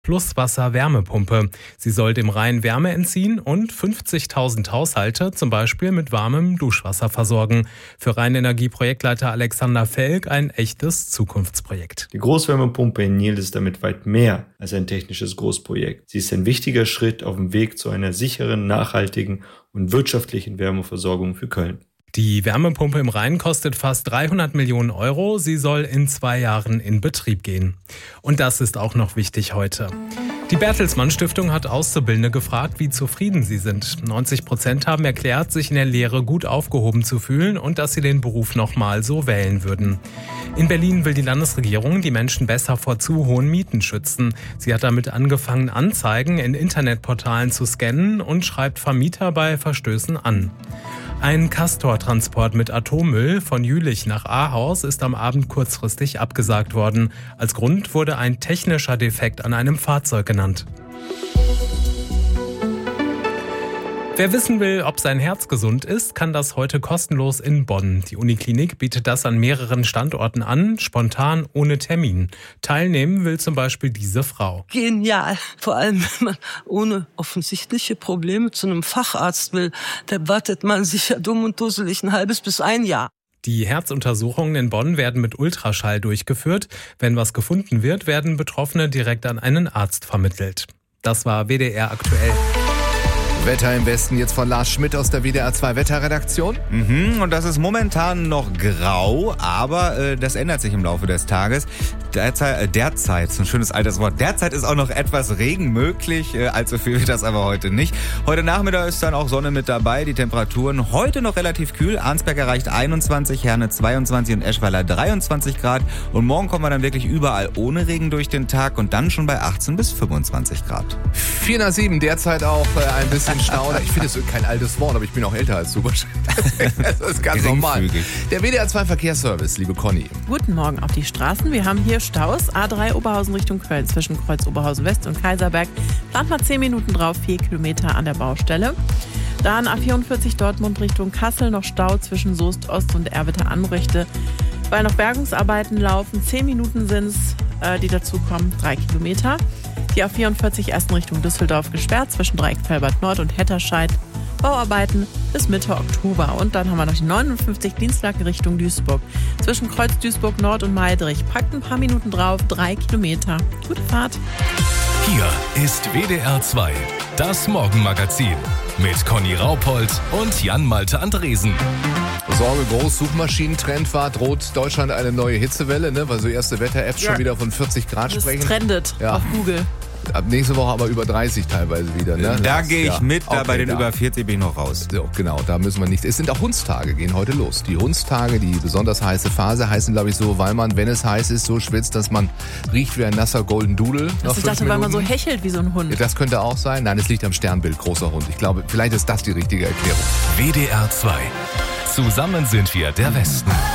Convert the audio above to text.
Flusswasser-Wärmepumpe. Sie soll dem Rhein Wärme entziehen und 50.000 Haushalte zum Beispiel mit warmem Duschwasser versorgen. Für Rheinenergie-Projektleiter Alexander Felk ein echtes Zukunftsprojekt. Die Großwärmepumpe in Nil ist damit weit mehr als ein technisches Großprojekt. Sie ist ein wichtiger Schritt auf dem Weg zu einer sicheren, nachhaltigen und wirtschaftlichen Wärmeversorgung für Köln. Die Wärmepumpe im Rhein kostet fast 300 Millionen Euro. Sie soll in 2 Jahren in Betrieb gehen. Und das ist auch noch wichtig heute. Die Bertelsmann Stiftung hat Auszubildende gefragt, wie zufrieden sie sind. 90% haben erklärt, sich in der Lehre gut aufgehoben zu fühlen und dass sie den Beruf nochmal so wählen würden. In Berlin will die Landesregierung die Menschen besser vor zu hohen Mieten schützen. Sie hat damit angefangen, Anzeigen in Internetportalen zu scannen und schreibt Vermieter bei Verstößen an. Ein Castor-Transport mit Atommüll von Jülich nach Ahaus ist am Abend kurzfristig abgesagt worden. Als Grund wurde ein technischer Defekt an einem Fahrzeug genannt. Wer wissen will, ob sein Herz gesund ist, kann das heute kostenlos in Bonn. Die Uniklinik bietet das an mehreren Standorten an, spontan, ohne Termin. Teilnehmen will zum Beispiel diese Frau. Genial. Vor allem, wenn man ohne offensichtliche Probleme zu einem Facharzt will, da wartet man sicher dumm und dusselig ein halbes bis ein Jahr. Die Herzuntersuchungen in Bonn werden mit Ultraschall durchgeführt. Wenn was gefunden wird, werden Betroffene direkt an einen Arzt vermittelt. Das war WDR aktuell. Wetter im Westen jetzt von Lars Schmidt aus der WDR 2 Wetterredaktion. Und das ist momentan noch grau, aber das ändert sich im Laufe des Tages. Derzeit, so ein schönes altes Wort, derzeit ist auch noch etwas Regen möglich, allzu viel wird das aber heute nicht. Heute Nachmittag ist dann auch Sonne mit dabei, die Temperaturen heute noch relativ kühl. Arnsberg erreicht 21, Herne 22 und Eschweiler 23 Grad. Und morgen kommen wir dann wirklich überall ohne Regen durch den Tag und dann schon bei 18 bis 25 Grad. 4 nach 7, derzeit auch ein bisschen Stau. Ich finde, das ist kein altes Wort, aber ich bin auch älter als du wahrscheinlich. Das ist ganz normal. Der WDR 2 Verkehrsservice, liebe Conny. Guten Morgen auf die Straßen. Wir haben hier Staus. A3 Oberhausen Richtung Köln zwischen Kreuz Oberhausen West und Kaiserberg. Plant mal 10 Minuten drauf, 4 Kilometer an der Baustelle. Dann A44 Dortmund Richtung Kassel, noch Stau zwischen Soest Ost und Erwitte-Anrechte. Weil noch Bergungsarbeiten laufen, 10 Minuten sind es, die dazukommen, 3 Kilometer. Die A44 ersten Richtung Düsseldorf gesperrt, zwischen Dreieckfelbert Nord und Hetterscheid. Bauarbeiten bis Mitte Oktober. Und dann haben wir noch die 59 Dienstlaken Richtung Duisburg. Zwischen Kreuz Duisburg Nord und Meidrich. Packt ein paar Minuten drauf, 3 Kilometer. Gute Fahrt. Hier ist WDR 2, das Morgenmagazin mit Conny Raupold und Jan-Malte Andresen. Sorge groß, Suchmaschinentrend war, droht Deutschland eine neue Hitzewelle, ne? Weil so erste Wetter-Apps schon wieder von 40 Grad sprechen. Das trendet auf Google. Ab nächste Woche aber über 30 teilweise wieder. Ne? Da gehe ich mit, da bei den über 40 bin ich noch raus. So, genau, da müssen wir nicht. Es sind auch Hundstage, gehen heute los. Die Hundstage, die besonders heiße Phase, heißen, glaube ich, so, weil man, wenn es heiß ist, so schwitzt, dass man riecht wie ein nasser Golden Doodle. Ich dachte, weil man so hechelt wie so ein Hund. Ja, das könnte auch sein. Nein, es liegt am Sternbild, großer Hund. Ich glaube, vielleicht ist das die richtige Erklärung. WDR 2. Zusammen sind wir der Westen.